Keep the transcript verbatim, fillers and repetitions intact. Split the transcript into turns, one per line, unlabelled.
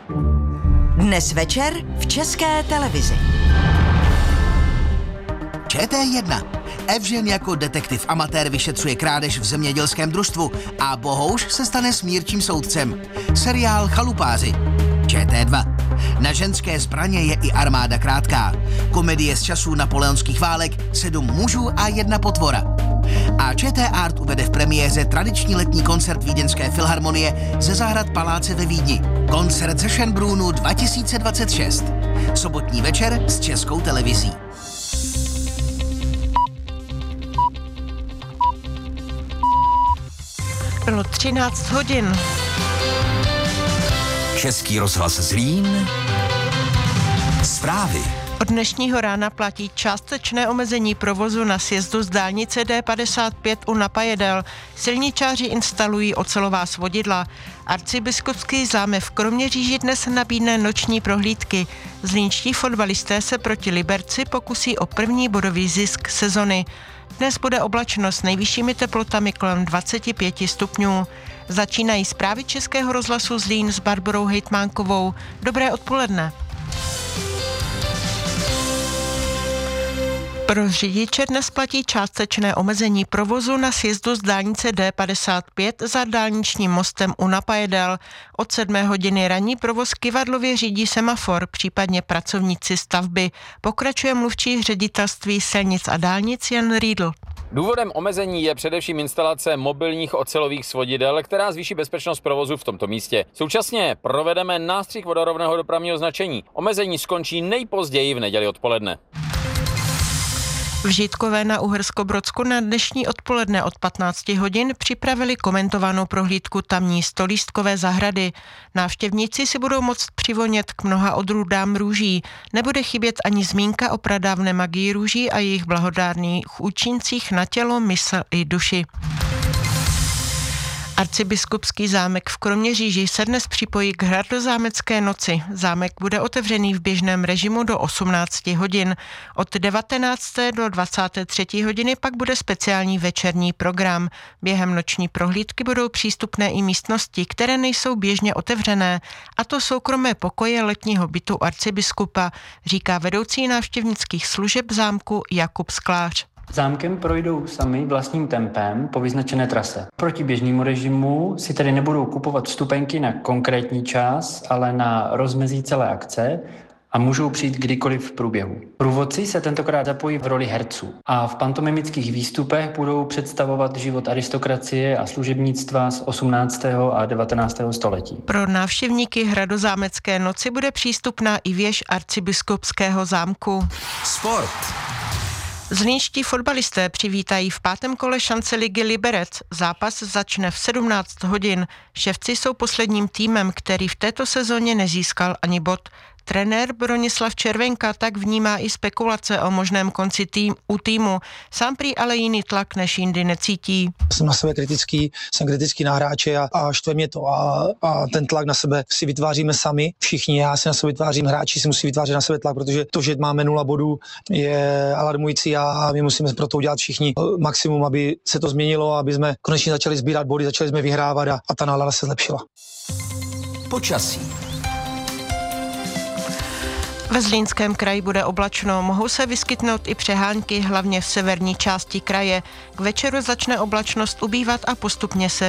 Dnes večer v České televizi.
Č T jedna. Evžen jako detektiv amatér vyšetřuje krádež v zemědělském družstvu a Bohouš se stane smírčím soudcem. Seriál Chalupáři. Č T dva. Na ženské zbraně je i armáda krátká. Komedie z časů napoleonských válek, sedm mužů a jedna potvora. A Č T Art uvede v premiéře tradiční letní koncert Vídeňské filharmonie ze zahrad Paláce ve Vídni. Koncert ze Schönbrunnu dva tisíce dvacet šest. Sobotní večer s Českou televizí.
Bylo třináct hodin.
Český rozhlas Zlín. Zprávy.
Od dnešního rána platí částečné omezení provozu na sjezdu z dálnice D padesát pět u Napajedel. Silničáři instalují ocelová svodidla. Arcibiskupský zámek v Kroměříži dnes nabídne noční prohlídky. Zlínští fotbalisté se proti Liberci pokusí o první bodový zisk sezony. Dnes bude oblačno s nejvyššími teplotami kolem dvacet pět stupňů. Začínají zprávy Českého rozhlasu Zlín s Barborou Hejtmánkovou. Dobré odpoledne. Pro řidiče dnes platí částečné omezení provozu na sjezdu z dálnice D padesát pět za dálničním mostem u Napajedel. Od sedmé hodiny ranní provoz kyvadlově řídí semafor, případně pracovníci stavby. Pokračuje mluvčí ředitelství silnic a dálnic Jan Riedl.
Důvodem omezení je především instalace mobilních ocelových svodidel, která zvýší bezpečnost provozu v tomto místě. Současně provedeme nástřih vodorovného dopravního značení. Omezení skončí nejpozději v neděli odpoledne.
V Žítkové na Uherskobrodsku na dnešní odpoledne od patnácti hodin připravili komentovanou prohlídku tamní stolístkové zahrady. Návštěvníci si budou moct přivonět k mnoha odrůdám růží. Nebude chybět ani zmínka o pradávné magii růží a jejich blahodárných účincích na tělo, mysl i duši. Arcibiskupský zámek v Kroměříži se dnes připojí k Hradozámecké noci. Zámek bude otevřený v běžném režimu do osmnácti hodin. Od devatenácté do dvacáté třetí hodiny pak bude speciální večerní program. Během noční prohlídky budou přístupné i místnosti, které nejsou běžně otevřené, a to soukromé pokoje letního bytu arcibiskupa, říká vedoucí návštěvnických služeb zámku Jakub Sklář.
Zámkem projdou sami vlastním tempem po vyznačené trase. Proti běžnému režimu si tedy nebudou kupovat vstupenky na konkrétní čas, ale na rozmezí celé akce a můžou přijít kdykoliv v průběhu. Průvodci se tentokrát zapojí v roli herců a v pantomimických výstupech budou představovat život aristokracie a služebnictva z osmnáctého a devatenáctého století.
Pro návštěvníky Hradozámecké noci bude přístupná i věž arcibiskupského zámku.
Sport.
Zlínští fotbalisté přivítají v pátém kole šance ligy Liberec. Zápas začne v sedmnáct hodin. Ševci jsou posledním týmem, který v této sezóně nezískal ani bod. Trenér Bronislav Červenka tak vnímá i spekulace o možném konci tým, u týmu. Sám prý ale jiný tlak než jindy necítí.
Jsem na sebe kritický, jsem kritický na hráče a, a štve mě to a, a ten tlak na sebe si vytváříme sami. Všichni, já si na sebe vytvářím, hráči si musí vytvářet na sebe tlak, protože to, že máme nula bodů, je alarmující a my musíme pro to udělat všichni maximum, aby se to změnilo, aby jsme konečně začali sbírat body, začali jsme vyhrávat a, a ta nálada se zlepšila.
Počasí.
Ve Zlínském kraji bude oblačno, mohou se vyskytnout i přehánky, hlavně v severní části kraje. K večeru začne oblačnost ubývat a postupně se